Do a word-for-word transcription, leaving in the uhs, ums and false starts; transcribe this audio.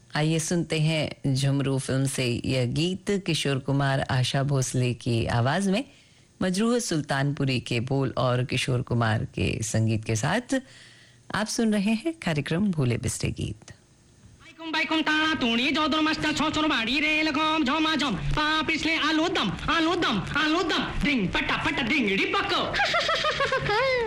आइए सुनते हैं झुमरू फिल्म से यह गीत। किशोर कुमार, आशा भोसले की आवाज में, मजरूह सुल्तानपुरी के बोल और किशोर कुमार के संगीत के साथ आप सुन रहे हैं कार्यक्रम भूले बिसरे गीत। বাইকুম তাড়া তুড়ি যদর মাস্টার ছছর বাড়ি রে এরকম ঝমাঝম পা পিছলে আলু দম আলু দম আলু দম ডিং পাটা পাটা ডিং রি পাকো